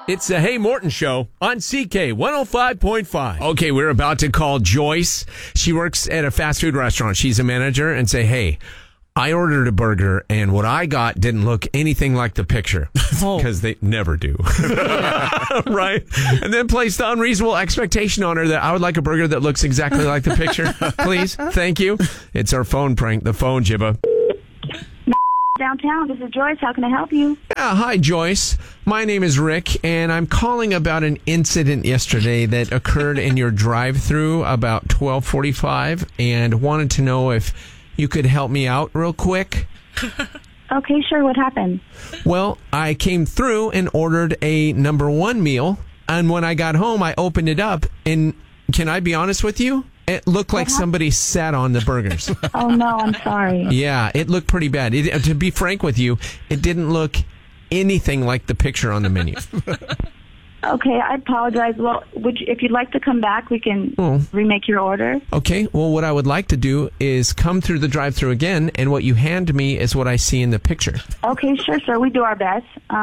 It's the Hey Morton Show on CK 105.5. Okay, we're about to call Joyce. She works at a fast food restaurant. She's a manager, and say, hey, I ordered a burger, and what I got didn't look anything like the picture. Because they never do. Right? And then placed unreasonable expectation on her that I would like a burger that looks exactly like the picture. Please. Thank you. It's our phone prank, the phone jibba. Downtown, this is Joyce. How can I help you? Yeah, hi, Joyce. My name is Rick, and I'm calling about an incident yesterday that occurred in your drive-thru about 12:45, and wanted to know if you could help me out real quick. Okay, sure. What happened? Well, I came through and ordered a number one meal, and when I got home, I opened it up, and can I be honest with you? It looked like somebody sat on the burgers. Oh, no, I'm sorry. Yeah, it looked pretty bad. To be frank with you, it didn't look anything like the picture on the menu. Okay, I apologize. Well, if you'd like to come back, we can remake your order. Okay, well, what I would like to do is come through the drive-thru again, and what you hand me is what I see in the picture. Okay, sure, sir. We do our best.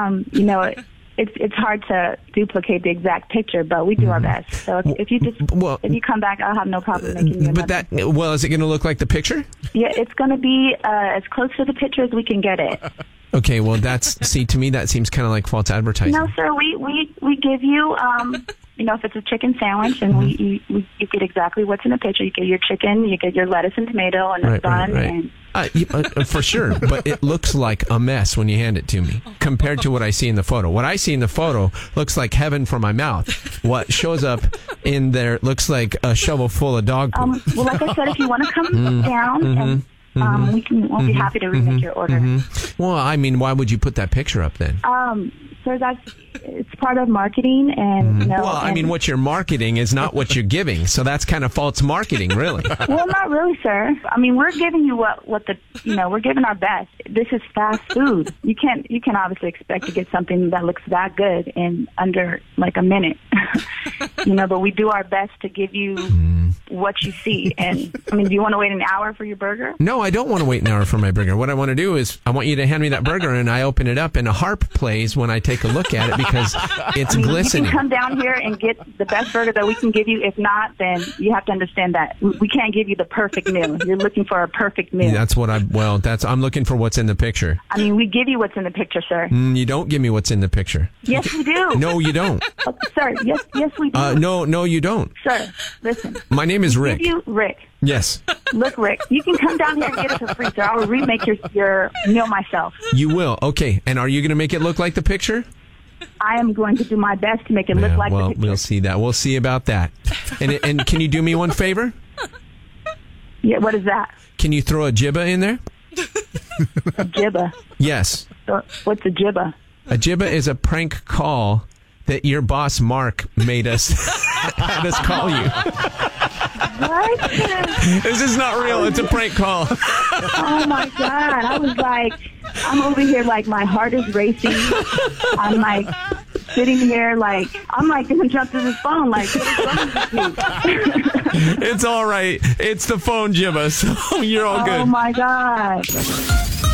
It's hard to duplicate the exact picture, but we do our best. So if you come back, I'll have no problem making you another. But is it going to look like the picture? Yeah, it's going to be as close to the picture as we can get it. Okay, well, to me, that seems kind of like false advertising. No, sir, we give you, if it's a chicken sandwich, and you get exactly what's in the picture. You get your chicken, you get your lettuce and tomato, and the bun. Right. For sure, but it looks like a mess when you hand it to me compared to what I see in the photo. What I see in the photo looks like heaven for my mouth. What shows up in there looks like a shovel full of dog poop. Well, like I said, if you want to come down and we'll be happy to remake your order. Well, I mean, why would you put that picture up then? So it's part of marketing, and what you're marketing is not what you're giving, so that's kind of false marketing, really. Well, not really, sir. I mean, we're giving you we're giving our best. This is fast food. You can obviously expect to get something that looks that good in under like a minute. But we do our best to give you what you see. And I mean, do you want to wait an hour for your burger? No, I don't want to wait an hour for my burger. What I want to do is I want you to hand me that burger, and I open it up, and a harp plays when I take a look at it because it's glistening. You can come down here and get the best burger that we can give you. If not, then you have to understand that we can't give you the perfect meal. You're looking for a perfect meal. I'm looking for what's in the picture. I mean, we give you what's in the picture, sir. You don't give me what's in the picture. Yes, we do. No, you don't. Sir, yes, we do. No, you don't. Sir, listen. My name is Rick. Give you Rick. Yes. Look, Rick, you can come down here and get it for free, sir. I will remake your meal myself. You will? Okay. And are you going to make it look like the picture? I am going to do my best to make it look like the picture. We'll see that. We'll see about that. And can you do me one favor? Yeah, what is that? Can you throw a jibba in there? A jibba? Yes. What's a jibba? A jibba is a prank call that your boss, Mark, had us call you. What? This is not real. It's a prank call. Oh, my God. I was like, I'm over here like my heart is racing. I'm like sitting here like, I'm like going to jump to this phone like, what is wrong with you? It's all right. It's the phone jibba, so you're all good. Oh, my God.